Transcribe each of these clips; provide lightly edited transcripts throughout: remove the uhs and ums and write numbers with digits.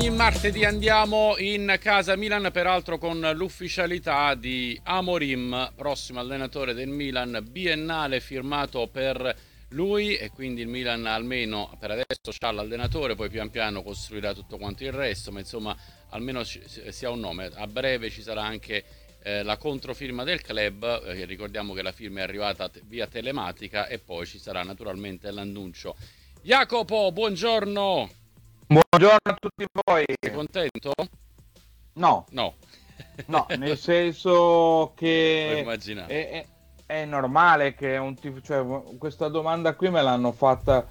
Ogni martedì andiamo in casa Milan, peraltro con l'ufficialità di Amorim, prossimo allenatore del Milan, biennale firmato per lui, e quindi il Milan almeno per adesso c'ha l'allenatore, poi pian piano costruirà tutto quanto il resto, ma insomma almeno si ha un nome. A breve ci sarà anche la controfirma del club, ricordiamo che la firma è arrivata via telematica, e poi ci sarà naturalmente l'annuncio. Jacopo, buongiorno! Buongiorno a tutti voi. Sei contento? No, No. no, nel senso Lo che immaginavo. è normale che cioè, questa domanda qui me l'hanno fatta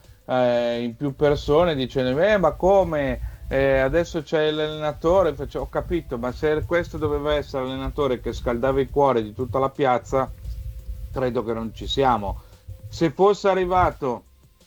in più persone dicendo, ma come? Adesso c'è l'allenatore, ho capito, ma se questo doveva essere l'allenatore che scaldava il cuore di tutta la piazza, credo che non ci siamo. Se fosse arrivato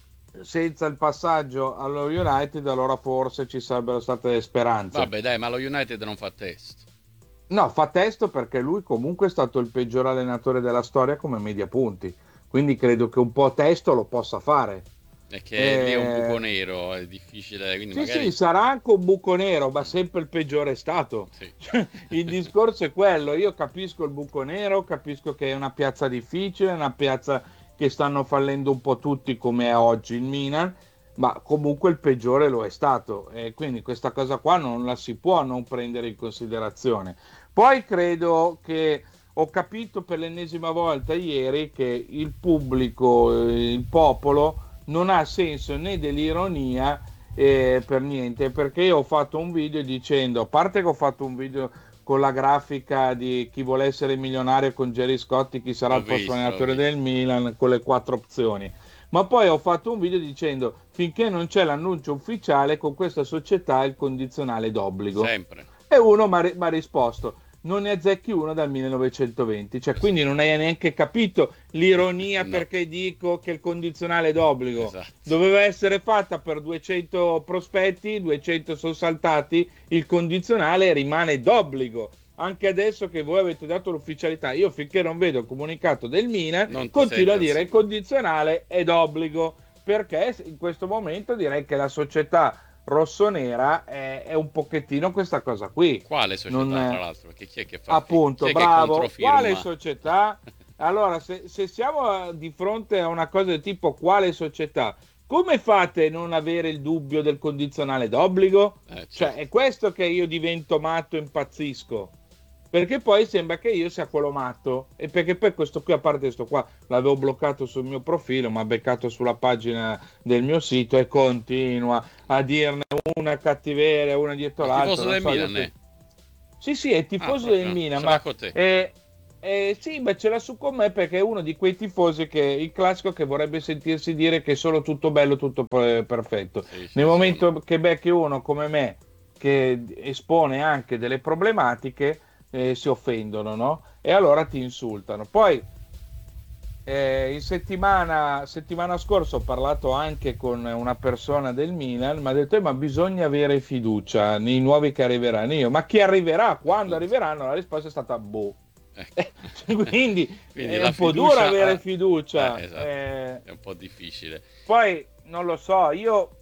senza il passaggio allo United, allora forse ci sarebbero state le speranze. Vabbè, dai, ma lo United non fa test. No, fa testo perché lui comunque è stato il peggior allenatore della storia come media punti, quindi credo che un po' testo lo possa fare. È che lì è un buco Eh, nero, è difficile, quindi sì, sì, magari... sarà anche un buco nero, ma sempre il peggiore è stato. Sì. Cioè, il discorso è quello, io capisco il buco nero, capisco che è una piazza difficile, è una piazza che stanno fallendo un po' tutti come è oggi il Milan, ma comunque il peggiore lo è stato, e quindi questa cosa qua non la si può non prendere in considerazione. Poi credo che ho capito per l'ennesima volta ieri che il pubblico, il popolo, non ha senso né dell'ironia per niente, perché io ho fatto un video dicendo, a parte che ho fatto un video con la grafica di chi vuole essere milionario con Gerry Scotti, chi sarà il prossimo L'ho allenatore del visto. Milan, con le quattro opzioni. Ma poi ho fatto un video dicendo, finché non c'è l'annuncio ufficiale, con questa società il condizionale d'obbligo. Sempre. E uno mi ha risposto, non ne azzecchi uno dal 1920, cioè quindi non hai neanche capito l'ironia No, perché dico che il condizionale d'obbligo esatto. doveva essere fatta per 200 prospetti, 200 sono saltati, il condizionale rimane d'obbligo. Anche adesso che voi avete dato l'ufficialità, io finché non vedo il comunicato del Milan, Non ti continuo senti a al dire il sicuro. condizionale è d'obbligo, perché in questo momento direi che la società rossonera è un pochettino questa cosa qui. Quale Non, società, tra l'altro? Perché chi è che fa? Chi appunto, è che bravo. Quale controfirma? società? Allora, se siamo di fronte a una cosa del tipo quale società, come fate a non avere il dubbio del condizionale d'obbligo? Cioè, è Certo. questo che io divento matto e impazzisco. Perché poi sembra che io sia quello matto. E perché poi questo qui, a parte questo qua, l'avevo bloccato sul mio profilo, ma beccato sulla pagina del mio sito e continua a dirne una cattiveria, una dietro È l'altra. tifoso Non del so, io Milan, eh? sì, sì, è Ah, tifoso del proprio? Milan, Ce l'ha ma con te? sì, ma ce l'ha su con me perché è uno di quei tifosi che il classico che vorrebbe sentirsi dire che è solo tutto bello, tutto perfetto. Sì, ce Nel ne sono. momento che becchi uno come me che espone anche delle problematiche, si offendono, no? E allora ti insultano. Poi in settimana scorsa ho parlato anche con una persona del Milan, mi ha detto, ma bisogna avere fiducia nei nuovi che arriveranno. Io, ma chi arriverà? Quando Appunto. arriveranno? La risposta è stata boh. Ecco. Quindi Quindi è la un po' duro fiducia... avere fiducia. esatto. È un po' difficile. Poi non lo so, io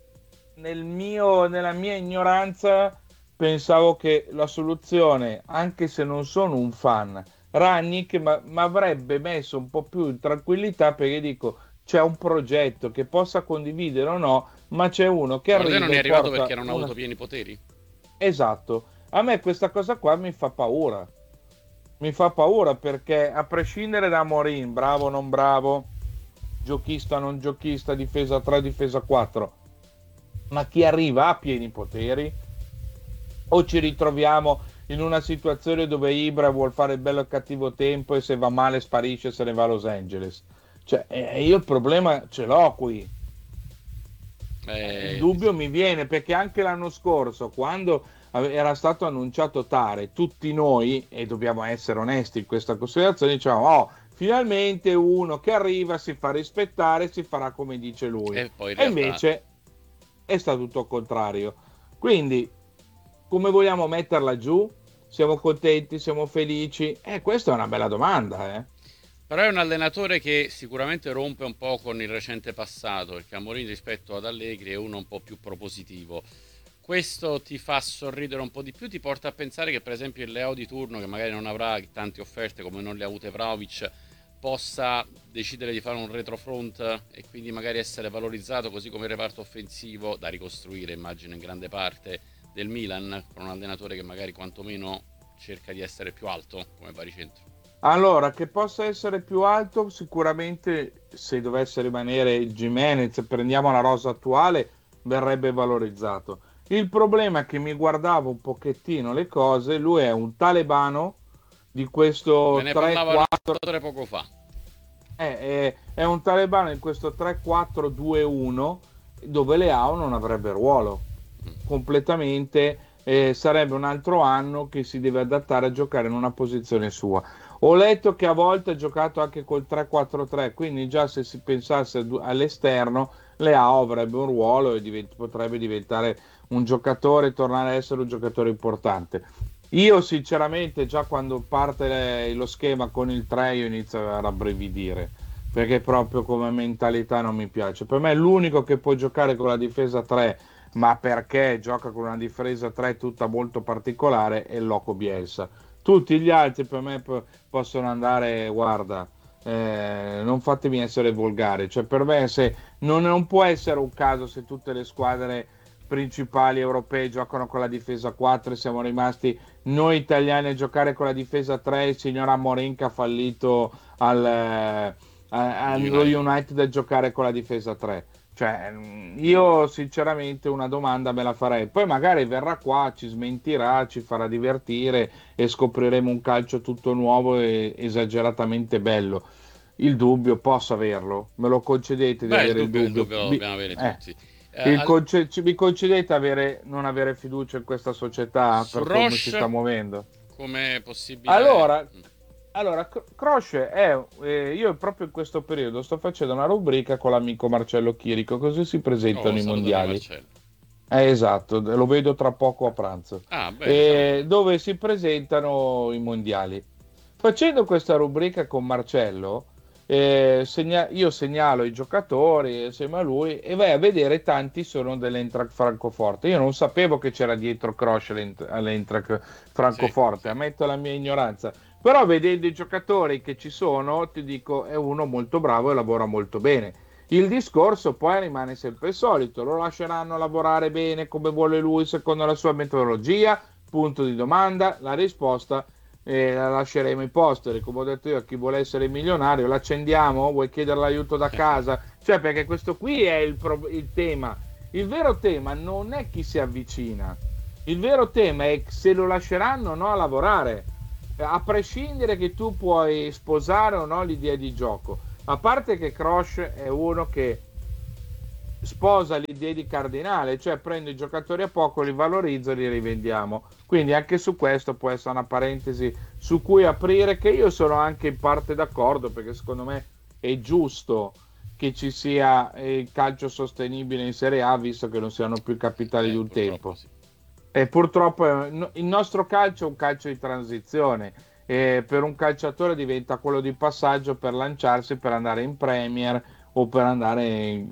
nella mia ignoranza pensavo che la soluzione, anche se non sono un fan, Ragnick mi avrebbe messo un po' più in tranquillità perché dico c'è un progetto che possa condividere o no, ma c'è uno che Ma per te non arriva è e arrivato porta perché non ha una... avuto pieni poteri? Esatto, a me questa cosa qua mi fa paura. Mi fa paura perché a prescindere da Morin, bravo o non bravo, giochista o non giochista, difesa 3, difesa 4, ma chi arriva ha pieni poteri? O ci ritroviamo in una situazione dove Ibra vuol fare il bello e cattivo tempo e se va male sparisce e se ne va a Los Angeles? Cioè, io il problema ce l'ho qui. Il dubbio mi viene perché anche l'anno scorso, quando era stato annunciato Tare, tutti noi, e dobbiamo essere onesti in questa considerazione, diciamo, oh, finalmente uno che arriva si fa rispettare, si farà come dice lui. E poi in E realtà... invece è stato tutto il contrario. Quindi, come vogliamo metterla giù? Siamo contenti, siamo felici? Questa è una bella domanda, eh? Però è un allenatore che sicuramente rompe un po' con il recente passato, perché Amorim rispetto ad Allegri è uno un po' più propositivo. questo ti fa sorridere un po' di più, ti porta a pensare che per esempio il Leao di turno, che magari non avrà tante offerte come non le ha avute Vlahovic, possa decidere di fare un retrofront e quindi magari essere valorizzato, così come il reparto offensivo da ricostruire, immagino in grande parte, del Milan, con un allenatore che magari quantomeno cerca di essere più alto come baricentro. Allora, che possa essere più alto, sicuramente se dovesse rimanere Gimenez, prendiamo la rosa attuale, verrebbe valorizzato. Il problema è che mi guardavo un pochettino le cose, lui è un talebano di Me questo ne parlava 3-4, poco fa. è un talebano in questo 3-4-2-1 dove Leao non avrebbe ruolo completamente, sarebbe un altro anno che si deve adattare a giocare in una posizione sua. Ho letto che a volte ha giocato anche col 3-4-3, quindi già se si pensasse all'esterno, Leao avrebbe un ruolo e potrebbe diventare un giocatore, tornare a essere un giocatore importante. Io sinceramente già quando parte lo schema con il 3 io inizio a rabbrividire, perché proprio come mentalità non mi piace. Per me l'unico che può giocare con la difesa 3, ma perché gioca con una difesa 3 tutta molto particolare, è il Loco Bielsa. Tutti gli altri per me possono andare, guarda, non fatemi essere volgari, cioè per me se non può essere un caso se tutte le squadre principali europee giocano con la difesa 4 e siamo rimasti noi italiani a giocare con la difesa 3, il signor Amorim che ha fallito allo United a giocare con la difesa 3. Cioè, io sinceramente una domanda me la farei. Poi magari verrà qua, ci smentirà, ci farà divertire e scopriremo un calcio tutto nuovo e esageratamente bello. Il dubbio posso averlo, me lo concedete di Beh, avere il il dubbio? dubbio lo dobbiamo avere tutti. Mi concedete non avere fiducia in questa società Su per come si sta Roche, muovendo? come possibile... Allora, Croce io proprio in questo periodo sto facendo una rubrica con l'amico Marcello Chirico, così si Oh, presentano i salutami mondiali. Marcello. Esatto, lo vedo tra poco a pranzo, Ah, bene, salutami. dove si presentano i mondiali. Facendo questa rubrica con Marcello, io segnalo i giocatori insieme a lui e vai a vedere tanti sono dell'Eintracht Francoforte. Io non sapevo che c'era dietro Croce all'Eintracht Sì, Francoforte, sì. ammetto la mia ignoranza. Però vedendo i giocatori che ci sono, ti dico, è uno molto bravo e lavora molto bene. Il discorso poi rimane sempre il solito, lo lasceranno lavorare bene come vuole lui secondo la sua metodologia? Punto di domanda, la risposta la lasceremo ai posteri, come ho detto io, a chi vuole essere milionario, l'accendiamo? Vuoi chiedere l'aiuto da casa? Cioè perché questo qui è il tema. Il vero tema non è chi si avvicina, il vero tema è se lo lasceranno o no a lavorare, a prescindere che tu puoi sposare o no l'idea di gioco. A parte che Croce è uno che sposa l'idea di Cardinale, cioè prende i giocatori a poco, li valorizza e li rivendiamo. Quindi anche su questo può essere una parentesi su cui aprire, che io sono anche in parte d'accordo, perché secondo me è giusto che ci sia il calcio sostenibile in Serie A, visto che non siano più i capitali di un Purtroppo tempo. sì. E purtroppo il nostro calcio è un calcio di transizione. E per un calciatore diventa quello di passaggio per lanciarsi per andare in Premier o per andare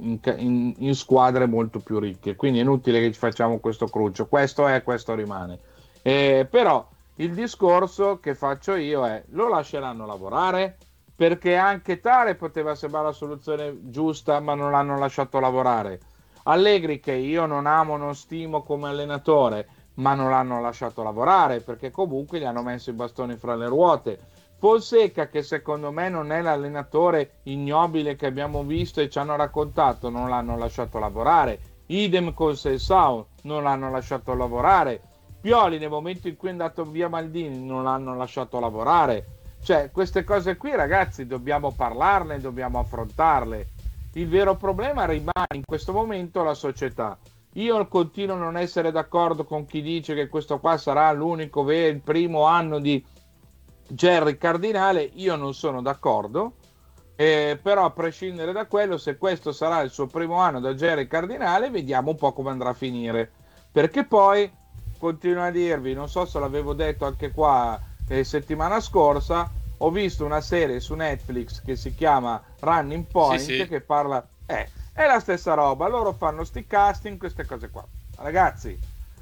in squadre molto più ricche. Quindi è inutile che ci facciamo questo cruccio. Questo è, questo rimane. Però il discorso che faccio io è: lo lasceranno lavorare? Perché anche Tare poteva sembrare la soluzione giusta, ma non l'hanno lasciato lavorare. Allegri, che io non amo, non stimo come allenatore, ma non l'hanno lasciato lavorare perché comunque gli hanno messo i bastoni fra le ruote. Fonseca, che secondo me non è l'allenatore ignobile che abbiamo visto e ci hanno raccontato, non l'hanno lasciato lavorare. Idem con Selsao, non l'hanno lasciato lavorare. Pioli, nel momento in cui è andato via Maldini, non l'hanno lasciato lavorare. Cioè, queste cose qui, ragazzi, dobbiamo parlarne, dobbiamo affrontarle. Il vero problema rimane in questo momento la società. Io continuo a non essere d'accordo con chi dice che questo qua sarà l'unico il primo anno di Gerry Cardinale. Io non sono d'accordo, però a prescindere da quello, se questo sarà il suo primo anno da Gerry Cardinale, vediamo un po' come andrà a finire, perché poi continuo a dirvi, non so se l'avevo detto anche qua settimana scorsa, ho visto una serie su Netflix che si chiama Running Sì, Point, sì. che parla è la stessa roba, loro fanno sti casting, queste cose qua. Ragazzi,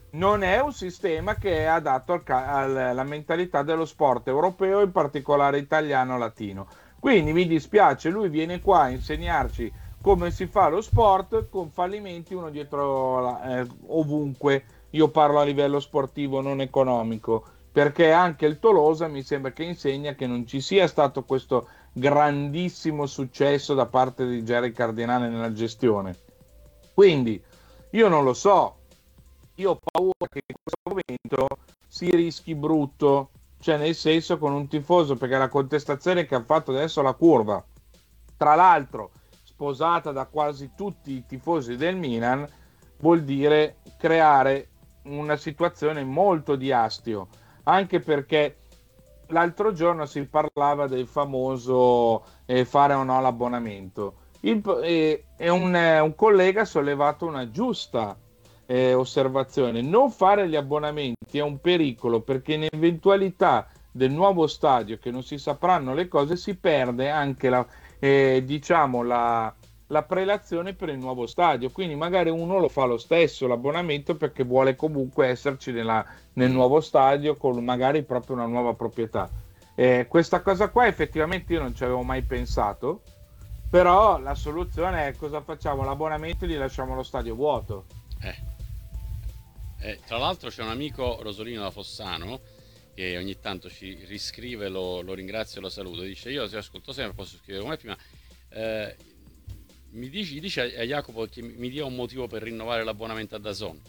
non è un sistema che è adatto alla mentalità dello sport europeo, in particolare italiano latino. Quindi mi dispiace, lui viene qua a insegnarci come si fa lo sport con fallimenti uno dietro ovunque. Io parlo a livello sportivo, non economico, perché anche il Tolosa mi sembra che insegna che non ci sia stato questo grandissimo successo da parte di Jerry Cardinale nella gestione. Quindi io non lo so, io ho paura che in questo momento si rischi brutto, cioè nel senso con un tifoso, perché la contestazione che ha fatto adesso la curva, tra l'altro sposata da quasi tutti i tifosi del Milan, vuol dire creare una situazione molto di astio, anche perché l'altro giorno si parlava del famoso fare o no l'abbonamento. Un collega ha sollevato una giusta osservazione: non fare gli abbonamenti è un pericolo, perché in eventualità del nuovo stadio, che non si sapranno le cose, si perde anche diciamo la prelazione per il nuovo stadio. Quindi magari uno lo fa lo stesso l'abbonamento perché vuole comunque esserci nel nuovo stadio con magari proprio una nuova proprietà. Questa cosa qua effettivamente io non ci avevo mai pensato, però la soluzione è: cosa facciamo? L'abbonamento e gli lasciamo lo stadio vuoto. Tra l'altro c'è un amico, Rosolino da Fossano, che ogni tanto ci riscrive, lo ringrazio e lo saluto. Dice: io ti ascolto sempre, posso scrivere come prima. Dice a Jacopo che mi dia un motivo per rinnovare l'abbonamento a DAZN.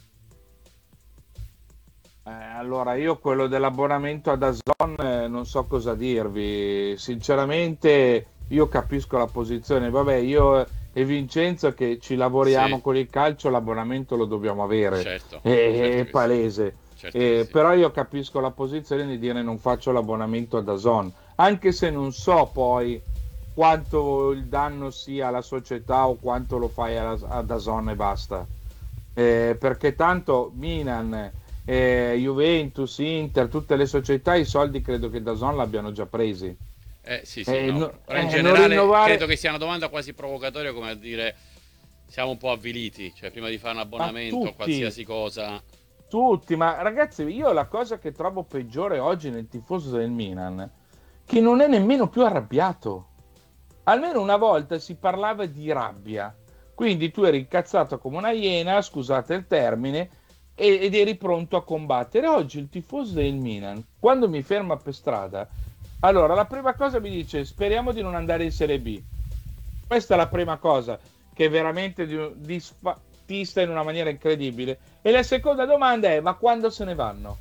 Allora, io quello dell'abbonamento a DAZN non so cosa dirvi. Sinceramente, io capisco la posizione. Vabbè, io e Vincenzo che ci lavoriamo Sì, con il calcio, l'abbonamento lo dobbiamo avere. certo, È certo che sì, palese. certo che sì. Però io capisco la posizione di dire non faccio l'abbonamento a DAZN, anche se non so poi quanto il danno sia alla società o quanto lo fai a DAZN e basta. Perché tanto Milan, Juventus, Inter, tutte le società, i soldi credo che DAZN l'abbiano già presi. Sì, sì, no. Però in Non generale rinnovare credo che sia una domanda quasi provocatoria, come a dire siamo un po' avviliti, cioè prima di fare un a abbonamento, tutti, qualsiasi cosa. tutti, ma ragazzi, io la cosa che trovo peggiore oggi nel tifoso del Milan, che non è nemmeno più arrabbiato. Almeno una volta si parlava di rabbia, quindi tu eri incazzato come una iena, scusate il termine, ed eri pronto a combattere. Oggi il tifoso del Milan, quando mi ferma per strada, allora la prima cosa mi dice: speriamo di non andare in Serie B. Questa è la prima cosa, che è veramente disfattista in una maniera incredibile. E la seconda domanda è: ma quando se ne vanno?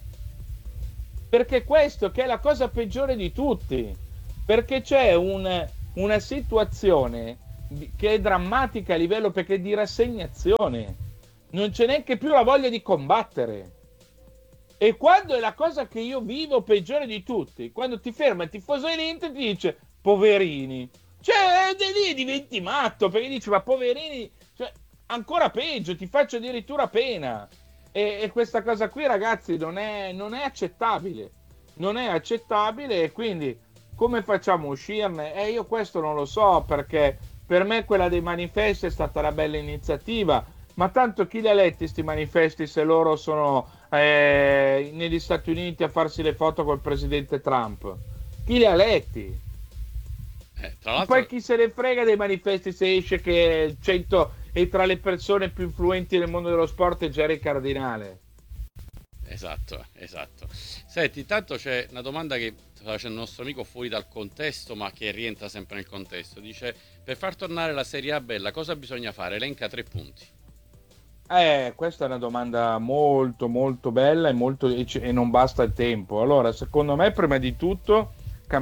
Perché questo che è la cosa peggiore di tutti, perché c'è una situazione che è drammatica a livello perché di rassegnazione, non c'è neanche più la voglia di combattere. E quando è la cosa che io vivo peggiore di tutti, quando ti ferma il tifoso dell'Inter e ti dice poverini, cioè lì diventi matto, perché dici ma poverini, cioè, ancora peggio, ti faccio addirittura pena. E questa cosa qui, ragazzi, non è accettabile. Non è accettabile, e quindi come facciamo a uscirne? Io questo non lo so, perché per me quella dei manifesti è stata una bella iniziativa, ma tanto chi li ha letti sti manifesti se loro sono negli Stati Uniti a farsi le foto col presidente Trump? Chi li ha letti? Tra E poi l'altro, chi se ne frega dei manifesti se esce che il 100 è tra le persone più influenti nel mondo dello sport è Jerry Cardinale. esatto, esatto. Senti, intanto c'è una domanda che sta facendo il nostro amico fuori dal contesto, ma che rientra sempre nel contesto. Dice: per far tornare la Serie A bella, cosa bisogna fare? Elenca 3 punti. Questa è una domanda molto molto bella e non basta il tempo. Allora, secondo me, prima di tutto,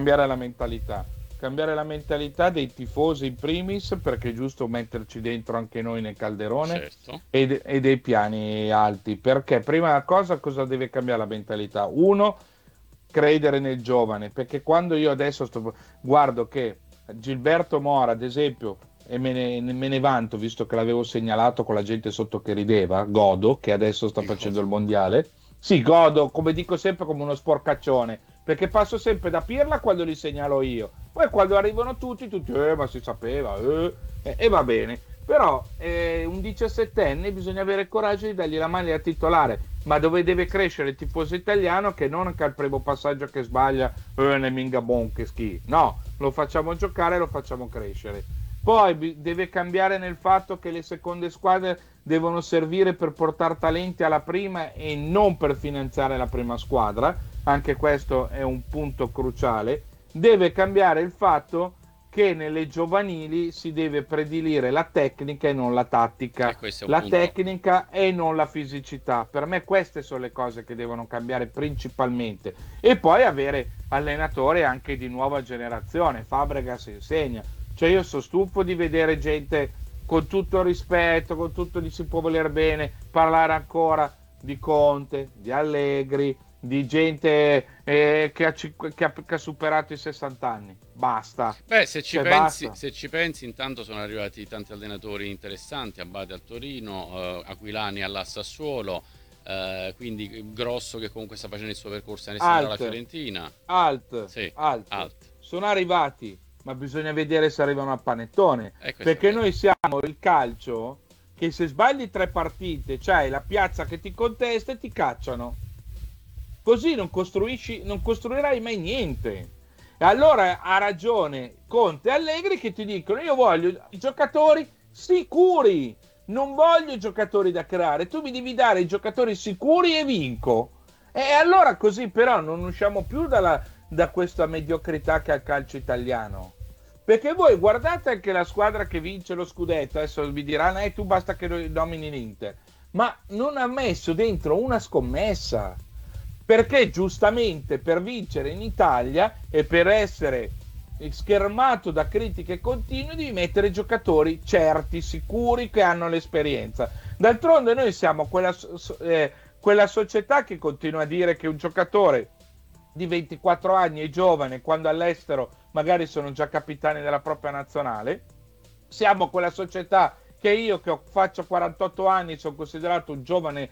cambiare la mentalità dei tifosi in primis, perché è giusto metterci dentro anche noi nel calderone, Certo. e dei piani alti. Perché prima cosa deve cambiare la mentalità? Uno, credere nel giovane, perché quando io adesso guardo che Gilberto Mora, ad esempio, e me ne vanto, visto che l'avevo segnalato con la gente sotto che rideva, Godo, che adesso sta facendo il mondiale. Sì, Godo, come dico sempre, come uno sporcaccione, perché passo sempre da Pirla quando li segnalo io. Poi quando arrivano tutti, ma si sapeva, e va bene. Però un 17enne bisogna avere il coraggio di dargli la maglia titolare, ma dove deve crescere il tifoso italiano, che non che al primo passaggio che sbaglia ne minga bon che schi, no, lo facciamo giocare, lo facciamo crescere. Poi deve cambiare nel fatto che le seconde squadre devono servire per portare talenti alla prima e non per finanziare la prima squadra, anche questo è un punto cruciale. Deve cambiare il fatto che nelle giovanili si deve predilire la tecnica e non la tattica, la tecnica e non la fisicità. Per me queste sono le cose che devono cambiare principalmente, e poi avere allenatori anche di nuova generazione. Fabregas insegna, cioè io sono stufo di vedere gente, con tutto il rispetto, con tutto gli si può voler bene, parlare ancora di Conte, di Allegri, di gente che ha superato i 60 anni. Basta. Beh, se ci pensi, intanto sono arrivati tanti allenatori interessanti, Abate al Torino, Aquilani alla Sassuolo, quindi Grosso che comunque sta facendo il suo percorso alla Fiorentina. Alt. Sono arrivati, ma bisogna vedere se arrivano al panettone, perché noi siamo il calcio che se sbagli 3 partite c'hai la piazza che ti contesta e ti cacciano. Così non costruirai mai niente. E allora ha ragione Conte e Allegri che ti dicono: io voglio i giocatori sicuri, non voglio i giocatori da creare, tu mi devi dare i giocatori sicuri e vinco. E allora così però non usciamo più da questa mediocrità che ha il calcio italiano. Perché voi guardate anche la squadra che vince lo scudetto, adesso vi diranno tu basta che nomini l'Inter, ma non ha messo dentro una scommessa. Perché giustamente per vincere in Italia e per essere schermato da critiche continue devi mettere giocatori certi, sicuri, che hanno l'esperienza. D'altronde noi siamo quella società che continua a dire che un giocatore di 24 anni è giovane quando all'estero magari sono già capitani della propria nazionale. Siamo quella società che io che faccio 48 anni sono considerato un giovane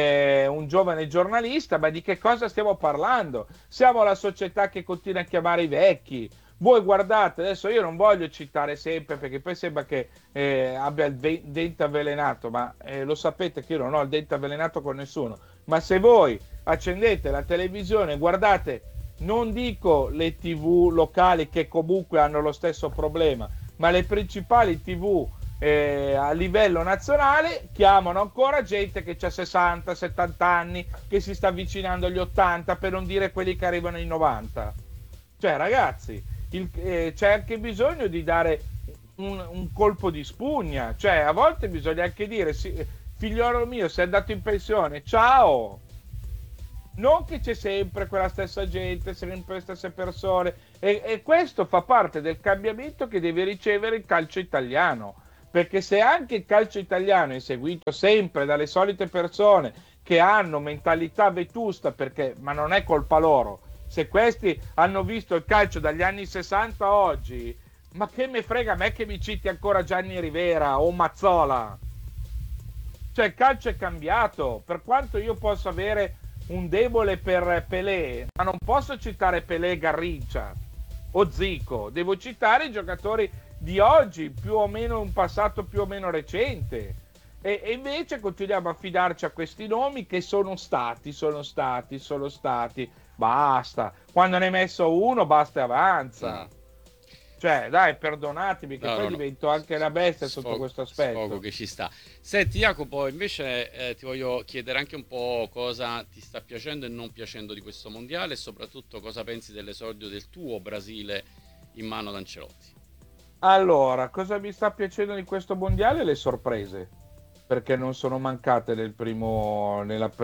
giornalista, ma di che cosa stiamo parlando? Siamo la società che continua a chiamare i vecchi. Voi guardate, adesso io non voglio citare sempre perché poi sembra che abbia il dente avvelenato, ma lo sapete che io non ho il dente avvelenato con nessuno, ma se voi accendete la televisione, guardate, non dico le TV locali che comunque hanno lo stesso problema, ma le principali TV a livello nazionale chiamano ancora gente che ha 60-70 anni, che si sta avvicinando agli 80, per non dire quelli che arrivano ai 90. Cioè ragazzi, c'è anche bisogno di dare un colpo di spugna, cioè a volte bisogna anche dire figliolo mio, sei andato in pensione, ciao. Non che c'è sempre quella stessa gente, sempre le stesse persone, e questo fa parte del cambiamento che deve ricevere il calcio italiano. Perché se anche il calcio italiano è seguito sempre dalle solite persone che hanno mentalità vetusta, ma non è colpa loro, se questi hanno visto il calcio dagli anni 60 a oggi, ma che me frega a me che mi citi ancora Gianni Rivera o Mazzola? Cioè il calcio è cambiato, per quanto io possa avere un debole per Pelé, ma non posso citare Pelé, Garrincha o Zico, devo citare i giocatori di oggi, più o meno un passato più o meno recente, e invece continuiamo a fidarci a questi nomi che sono stati, basta, quando ne hai messo uno basta e avanza. Cioè dai, perdonatemi che poi divento anche una bestia sotto questo aspetto. Sfogo che ci sta. Senti Jacopo, invece ti voglio chiedere anche un po' cosa ti sta piacendo e non piacendo di questo mondiale, e soprattutto cosa pensi dell'esordio del tuo Brasile in mano ad Ancelotti. Allora, cosa mi sta piacendo di questo mondiale? Le sorprese, perché non sono mancate nel primo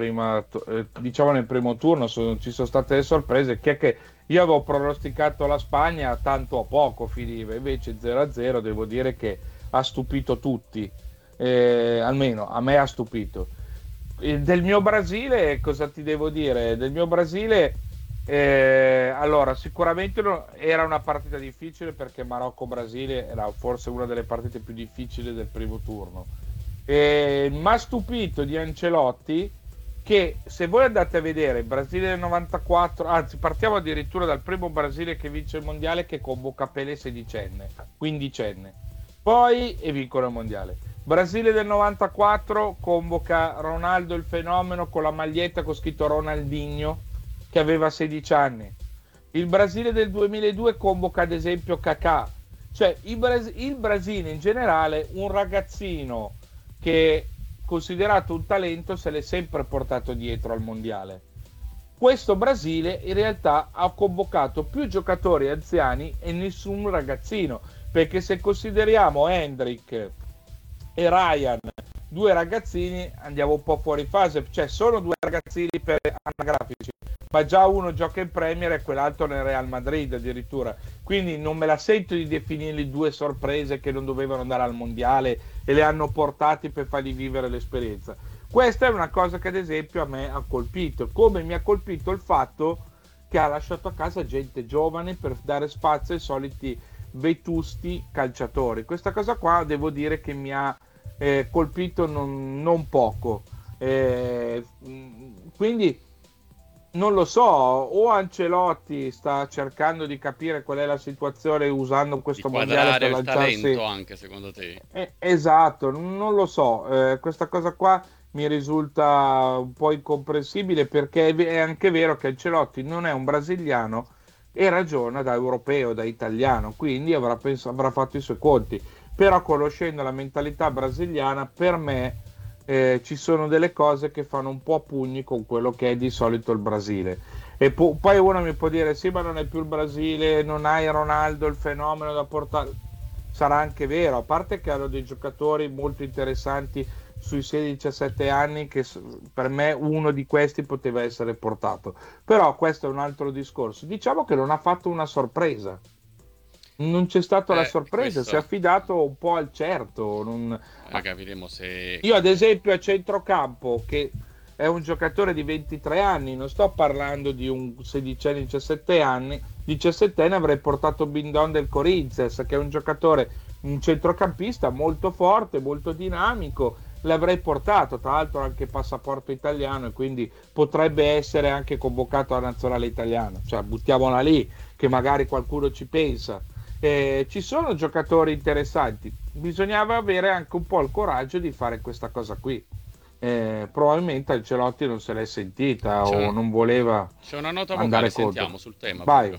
turno, ci sono state le sorprese, che io avevo pronosticato la Spagna tanto a poco finiva, invece 0-0 devo dire che ha stupito tutti, almeno a me ha stupito. Del mio Brasile, cosa ti devo dire? Del mio Brasile, allora sicuramente era una partita difficile, perché Marocco-Brasile era forse una delle partite più difficili del primo turno. Mi ha stupito di Ancelotti che, se voi andate a vedere il Brasile del 94, anzi partiamo addirittura dal primo Brasile che vince il mondiale, che convoca Pelé 16enne, 15enne, poi e vincono il mondiale. Brasile del 94 convoca Ronaldo il fenomeno con la maglietta con scritto Ronaldinho, che aveva 16 anni. Il Brasile del 2002 convoca ad esempio Kaká. Cioè il Brasile in generale, un ragazzino che è considerato un talento, se l'è sempre portato dietro al mondiale. Questo Brasile in realtà ha convocato più giocatori anziani e nessun ragazzino, perché se consideriamo Hendrick e Ryan, due ragazzini, andiamo un po' fuori fase, cioè sono due ragazzini per anagrafici, ma già uno gioca in Premier e quell'altro nel Real Madrid addirittura, quindi non me la sento di definirli due sorprese che non dovevano andare al mondiale e le hanno portati per fargli vivere l'esperienza. Questa è una cosa che ad esempio a me ha colpito, come mi ha colpito il fatto che ha lasciato a casa gente giovane per dare spazio ai soliti vetusti calciatori. Questa cosa qua devo dire che mi ha colpito non poco, quindi non lo so, o Ancelotti sta cercando di capire qual è la situazione usando questo mondiale per lanciarsi il talento anche secondo te? Esatto, non lo so, questa cosa qua mi risulta un po' incomprensibile, perché è anche vero che Ancelotti non è un brasiliano e ragiona da europeo, da italiano, quindi avrà fatto i suoi conti, però conoscendo la mentalità brasiliana, per me ci sono delle cose che fanno un po' a pugni con quello che è di solito il Brasile. E poi uno mi può dire sì, ma non è più il Brasile, non hai Ronaldo il fenomeno da portare. Sarà anche vero, a parte che hanno dei giocatori molto interessanti sui 16-17 anni, che per me uno di questi poteva essere portato, però questo è un altro discorso. Diciamo che non ha fatto una sorpresa, non c'è stata la sorpresa, questo... si è affidato un po' al certo. Capiremo se... Io ad esempio a centrocampo, che è un giocatore di 23 anni, non sto parlando di un 16enne, 17enne, avrei portato Bindon del Corinthians, che è un giocatore, un centrocampista molto forte, molto dinamico, l'avrei portato, tra l'altro anche passaporto italiano, e quindi potrebbe essere anche convocato alla nazionale italiana, cioè buttiamola lì, che magari qualcuno ci pensa. Ci sono giocatori interessanti, bisognava avere anche un po' il coraggio di fare questa cosa qui. Probabilmente Ancelotti non se l'è sentita o non voleva. C'è una nota andare vocale, contro. sentiamo sul tema. Vai.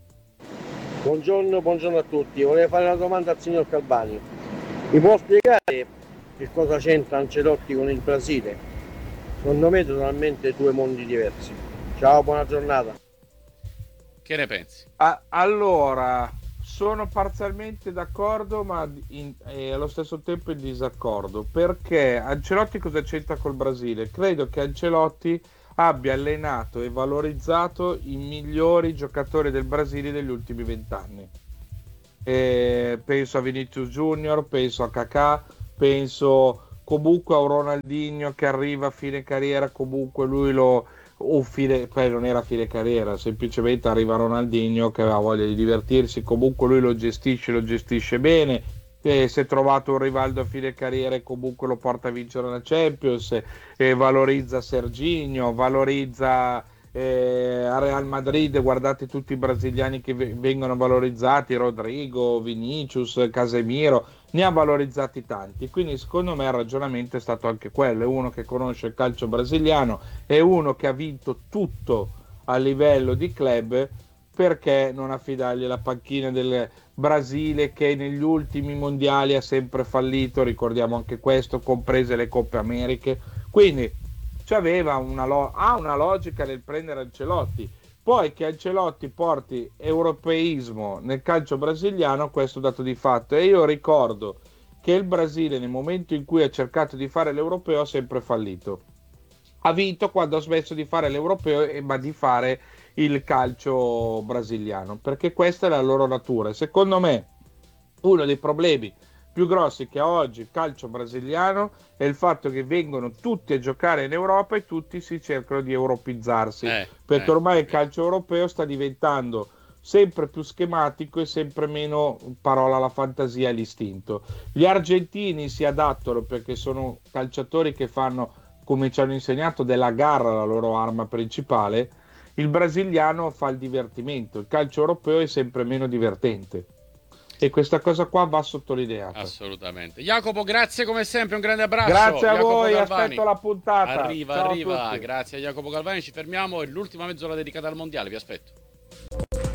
Buongiorno a tutti, volevo fare una domanda al signor Calvani. Mi può spiegare che cosa c'entra Ancelotti con il Brasile? Secondo me totalmente due mondi diversi. Ciao, buona giornata. Che ne pensi? Allora, sono parzialmente d'accordo, ma allo stesso tempo in disaccordo, perché Ancelotti cosa c'entra col Brasile? Credo che Ancelotti abbia allenato e valorizzato i migliori giocatori del Brasile degli ultimi 20 anni. Penso a Vinicius Junior, penso a Kaká, penso comunque a un Ronaldinho che arriva a fine carriera, comunque lui poi non era fine carriera, semplicemente arriva Ronaldinho che aveva voglia di divertirsi, comunque lui lo gestisce bene, si è trovato un Rivaldo a fine carriera e comunque lo porta a vincere la Champions, valorizza Serginho, valorizza a Real Madrid, guardate tutti i brasiliani che vengono valorizzati, Rodrigo, Vinicius, Casemiro, ne ha valorizzati tanti, quindi secondo me il ragionamento è stato anche quello, è uno che conosce il calcio brasiliano, è uno che ha vinto tutto a livello di club, perché non affidargli la panchina del Brasile che negli ultimi mondiali ha sempre fallito, ricordiamo anche questo, comprese le Coppe Americhe, quindi aveva una logica nel prendere Ancelotti. Poi che Ancelotti porti europeismo nel calcio brasiliano, questo è un dato di fatto, e io ricordo che il Brasile nel momento in cui ha cercato di fare l'europeo ha sempre fallito. Ha vinto quando ha smesso di fare l'europeo ma di fare il calcio brasiliano, perché questa è la loro natura. Secondo me uno dei problemi più grossi che ha oggi il calcio brasiliano è il fatto che vengono tutti a giocare in Europa e tutti si cercano di europeizzarsi, perché ormai il calcio europeo sta diventando sempre più schematico e sempre meno parola alla fantasia e all'istinto. Gli argentini si adattano perché sono calciatori che fanno, come ci hanno insegnato, della gara la loro arma principale. Il brasiliano fa il divertimento, il calcio europeo è sempre meno divertente. e questa cosa qua va sottolineata. Assolutamente. Jacopo, grazie come sempre, un grande abbraccio. Grazie a Jacopo voi, Galvani. aspetto la puntata. Arriva, Ciao a arriva. tutti. Grazie a Jacopo Galvani, ci fermiamo, è l'ultima mezz'ora dedicata al mondiale, vi aspetto.